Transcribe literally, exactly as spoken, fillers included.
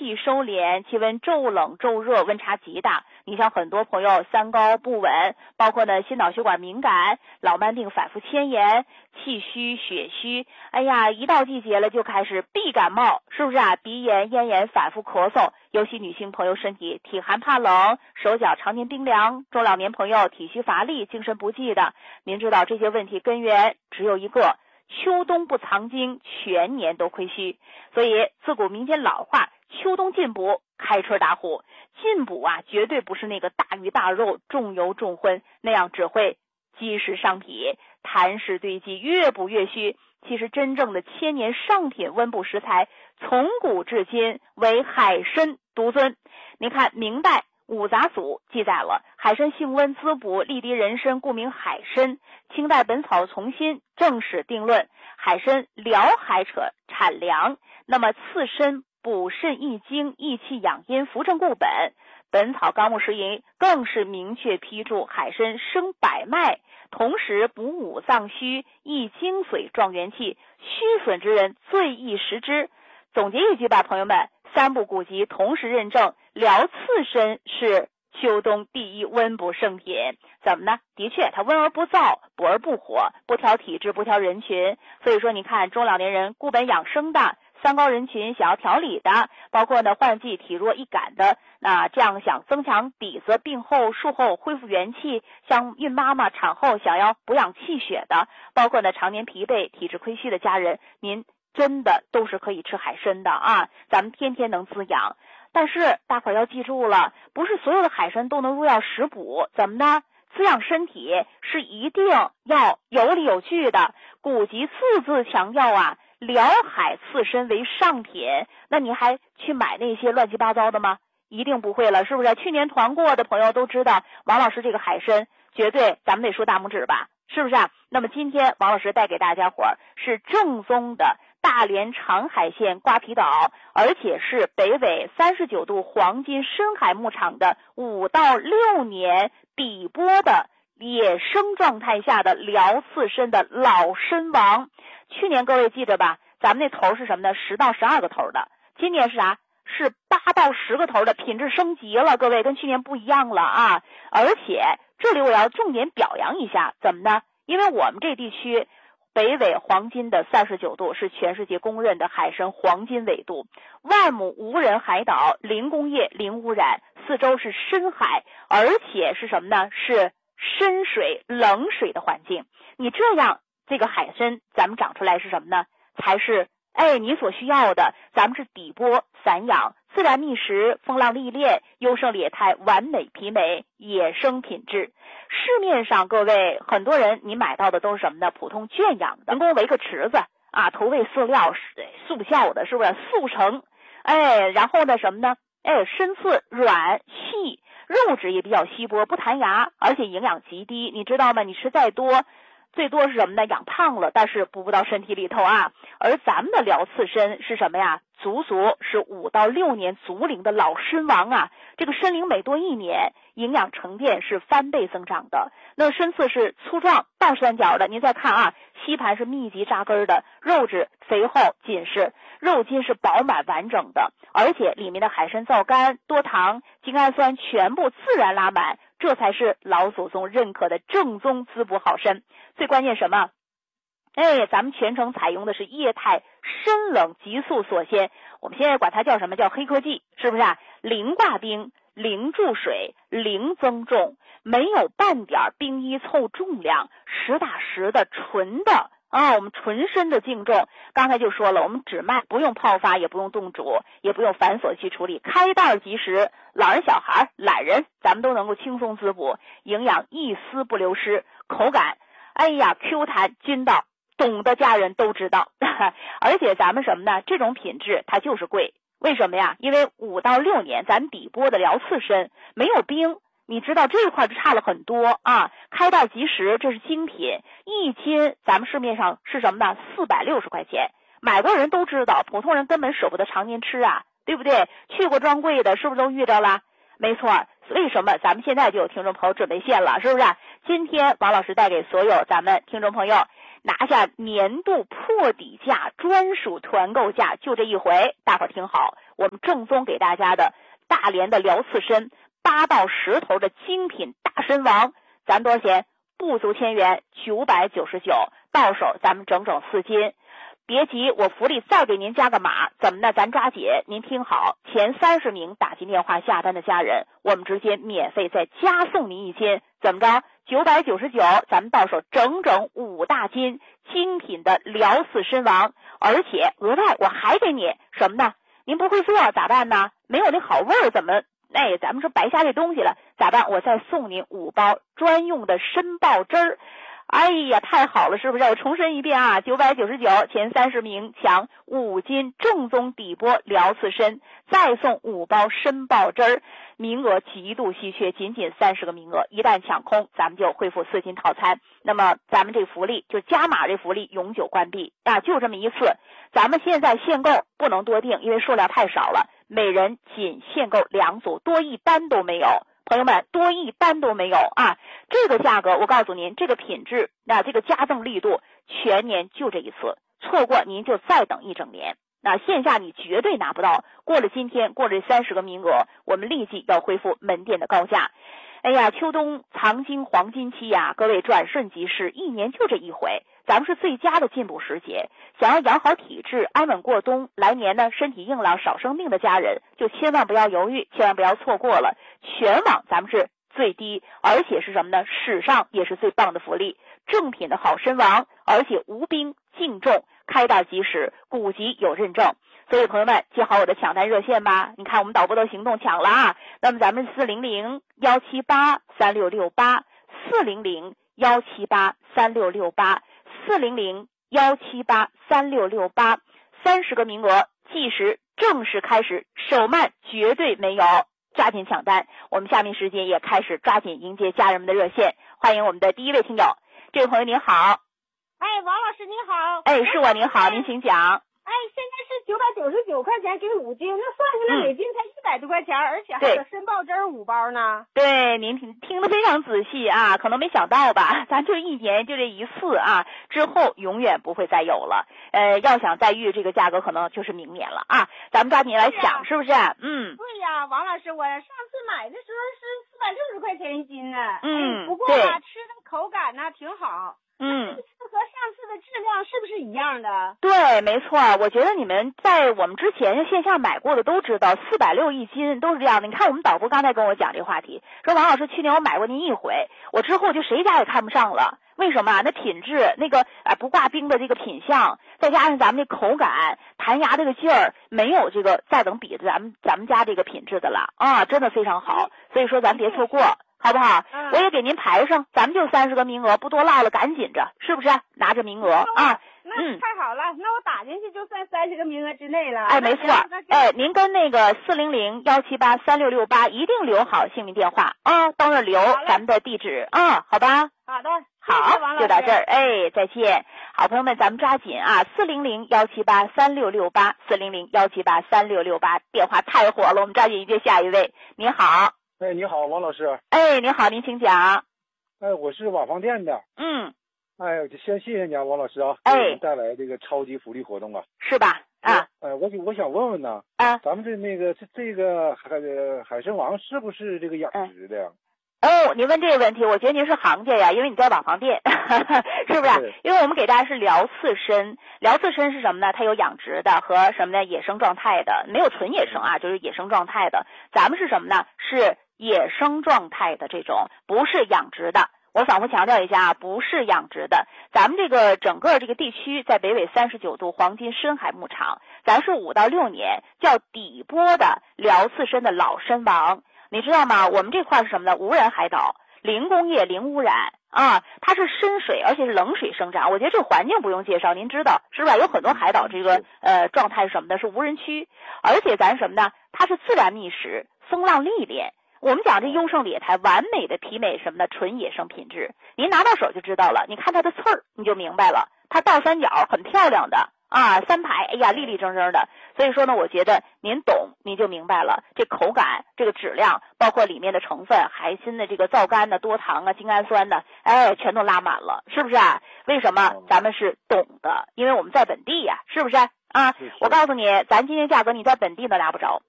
气收敛，气温骤冷骤热，温差极大。你像很多朋友三高不稳，包括呢心脑血管敏感、老慢病反复牵延、气虚血虚，哎呀，一到季节了就开始必感冒，是不是啊？鼻炎、咽炎、反复咳嗽，尤其女性朋友身体体寒怕冷，手脚常年冰凉，中老年朋友体虚乏力、精神不济的，您知道这些问题根源只有一个，秋冬不藏精，全年都亏虚。所以自古民间老话，秋冬进补，开春打虎。进补啊，绝对不是那个大鱼大肉、重油重荤，那样只会积食伤脾，痰湿堆积，越补越虚。其实真正的千年上品温补食材，从古至今为海参独尊。你看明代五杂组记载了海参性温滋补，利敌人参，故名海参。清代本草从新正史定论，海参疗海扯产粮，那么刺身补肾益精，益气养阴，扶正固本。本草纲目释引更是明确批注海参生百脉，同时补五脏虚，益精髓，壮元气，虚损之人最宜食之。总结一句吧，朋友们，三部古籍同时认证疗刺参是秋冬第一温补圣品。怎么呢？的确它温而不燥，补而不火，不挑体质，不挑人群。所以说你看中老年人固本养生的，三高人群想要调理的，包括呢换季体弱易感的，那这样想增强底子，病后术后恢复元气，像孕妈妈产后想要补养气血的，包括呢常年疲惫体质亏虚的家人，您真的都是可以吃海参的啊，咱们天天能滋养。但是大伙要记住了，不是所有的海参都能入药食补，怎么呢？滋养身体是一定要有理有据的。古籍字字强调啊，疗海刺参为上品，那你还去买那些乱七八糟的吗？一定不会了，是不是？去年团过的朋友都知道，王老师这个海参绝对咱们得竖大拇指吧，是不是啊？那么今天王老师带给大家伙儿是正宗的大连长海县瓜皮岛，而且是北纬三十九度黄金深海牧场的五到六年底播的野生状态下的疗刺参的老参王。去年各位记着吧，咱们那头是什么呢？十到十二个头的，今年是啥？是八到十个头的，品质升级了，各位跟去年不一样了啊！而且这里我要重点表扬一下，怎么呢？因为我们这地区北纬黄金的三十九度是全世界公认的海参黄金纬度，万亩无人海岛，零工业零污染，四周是深海，而且是什么呢？是深水冷水的环境。你这样这个海参咱们长出来是什么呢？才是哎你所需要的，咱们是底播散养，自然觅食，风浪历练，优胜劣汰，完美媲美，野生品质。市面上各位很多人你买到的都是什么呢？普通圈养的，人工围个池子啊，投喂饲料，速效的，是不是速成？哎，然后呢什么呢？哎，参刺软细，肉质也比较稀薄，不弹牙，而且营养极低，你知道吗？你吃再多最多是什么呢？养胖了，但是补不到身体里头啊。而咱们的疗刺参是什么呀？足足是五到六年足龄的老参王啊！这个参龄每多一年，营养沉淀是翻倍增长的。那参刺是粗壮倒三角的，您再看啊，吸盘是密集扎根的，肉质肥厚紧实，肉筋是饱满完整的，而且里面的海参皂苷、多糖、精氨酸全部自然拉满，这才是老祖宗认可的正宗滋补好参。最关键什么？哎，咱们全程采用的是液态深冷急速锁鲜，我们现在管它叫什么？叫黑科技，是不是啊？零挂冰，零注水，零增重，没有半点冰衣凑重量，实打实的纯的啊，我们纯参的净重。刚才就说了，我们只卖，不用泡发，也不用冻煮，也不用繁琐去处理，开袋即食，老人小孩懒人咱们都能够轻松滋补，营养一丝不流失，口感哎呀 Q 弹筋道，懂的家人都知道。而且咱们什么呢？这种品质它就是贵，为什么呀？因为五到六年咱底播的疗刺参没有冰，你知道这一块就差了很多啊！开袋即食，这是精品，一斤咱们市面上是什么呢？四百六十块钱，买过人都知道，普通人根本舍不得常年吃啊，对不对？去过专柜的是不是都遇着了？没错，为什么咱们现在就有听众朋友准备现了，是不是？今天王老师带给所有咱们听众朋友拿下年度破底价专属团购价，就这一回，大伙儿听好， 我们正宗给大家的大连的辽刺参八到十头的精品大参王，咱们多少钱？不足千元，九百九十九，到手咱们整整四斤。别急，我福利再给您加个码，怎么呢？咱抓紧，您听好，前三十名打进电话下单的家人，我们直接免费再加送您一斤，怎么着？九百九十九，咱们到手整整五大斤精品的辽刺参王，而且额外我还给你什么呢？您不会做咋办呢？没有那好味儿怎么？哎，咱们说白瞎这东西了，咋办？我再送您五包专用的参爆汁儿。哎呀，太好了，是不是？我重申一遍啊，九百九十九，前三十名抢五斤正宗底波辽刺参，再送五包参爆汁儿，名额极度稀缺，仅仅三十个名额，一旦抢空，咱们就恢复四斤套餐。那么咱们这福利就加码，这福利永久关闭啊，就这么一次。咱们现在限购，不能多订，因为数量太少了，每人仅限购两组，多一单都没有。朋友们，多一单都没有啊！这个价格，我告诉您，这个品质，那、啊、这个加赠力度，全年就这一次，错过您就再等一整年。那线下你绝对拿不到，过了今天，过了三十个名额，我们立即要恢复门店的高价。哎呀，秋冬藏经黄金期呀、啊，各位转瞬即逝，一年就这一回，咱们是最佳的进补时节。想要养好体质，安稳过冬，来年呢身体硬朗少生病的家人，就千万不要犹豫，千万不要错过了。全网咱们是最低，而且是什么呢？史上也是最棒的福利，正品的好参王，而且无冰净重，开袋即食，古籍有认证。所以朋友们记好我的抢单热线吧，你看我们导播都行动抢了啊。那么咱们四零零幺七八三六六八，四零零幺七八三六六八，四零零幺七八三六六八，三十个名额，计时正式开始，手慢绝对没有，抓紧抢单。我们下面时间也开始抓紧迎接家人们的热线，欢迎我们的第一位听友。这位朋友您好。 哎，王老师您好。 哎，是我您好，您请讲。 哎，现在是九百九十九块钱给五斤，那算下来每斤才一百多块钱、嗯，而且还有参爆汁儿五包呢。 对，您听听得非常仔细啊，可能没想到吧？咱就一年就这一次啊，之后永远不会再有了。呃，要想再遇这个价格，可能就是明年了啊。咱们抓紧来想，是不是？嗯。 对呀，王老师，我上次买的时候是四百六十块钱一斤呢。 嗯， 哎、不过吧，吃的口感呢挺好。 嗯， 这次和上次的质量是不是一样的？ 对，没错。我觉得你们在我们之前线下买过的都知道，四百六一斤都是这样的。你看我们导播刚才跟我讲这个话题，说王老师去年我买过您一回，我之后就谁家也看不上了。为什么？那品质，那个啊不挂冰的这个品相，再加上咱们这口感、弹牙这个劲儿，没有这个再等比咱们咱们家这个品质的了啊，真的非常好。所以说咱别错过。好不好？ 嗯， 我也给您排上，咱们就三十个名额，不多落了，赶紧着，是不是？拿着名额啊！ 那太好了，嗯，那我打进去就算三十个名额之内了。 哎，没错。哎，您跟那个四零零幺七八三六六八一定留好姓名电话啊，到那留咱们的地址啊，好吧？ 好的， 好， 谢谢王老师， 就到这儿，哎，再见。好朋友们，咱们抓紧啊！四零零幺七八三六六八，四零零幺七八三六六八，电话太火了，我们抓紧迎接下一位。您好。 哎，你好，王老师。 哎，您好，您请讲。 哎，我是瓦房店的。 嗯。 哎，先谢谢你啊，王老师啊， 哎， 给我们带来这个超级福利活动啊。 是吧？啊。 哎，我我想问问呢， 啊， 咱们这那个这这个海海参王是不是这个养殖的呀？ 哦，您问这个问题，我觉得您是行家呀，因为你在瓦房店，是不是？因为我们给大家是辽刺参，辽刺参是什么呢？它有养殖的和什么呢？野生状态的，没有纯野生啊，就是野生状态的。咱们是什么呢？是野生状态的这种，不是养殖的。我反复强调一下啊，不是养殖的。咱们这个整个这个地区在北纬三十九度黄金深海牧场，咱是五到六年叫底波的辽刺参的老参王。你知道吗？我们这块是什么呢？无人海岛，零工业，零污染啊！它是深水，而且是冷水生长。我觉得这个环境不用介绍，您知道是吧？有很多海岛这个呃状态是什么呢？是无人区，而且咱什么呢？它是自然觅食，风浪历练。我们讲这优胜劣汰，完美的媲美什么呢？纯野生品质。您拿到手就知道了，你看它的刺儿，你就明白了。它倒三角很漂亮的啊，三排，哎呀，立立正正的。所以说呢，我觉得您懂，您就明白了。这口感、这个质量，包括里面的成分，海参的这个皂苷的、多糖啊、精氨酸的，哎，全都拉满了，是不是啊？为什么咱们是懂的？因为我们在本地呀，是不是？ 啊是是。 我告诉你，咱今天价格你在本地都拿不着。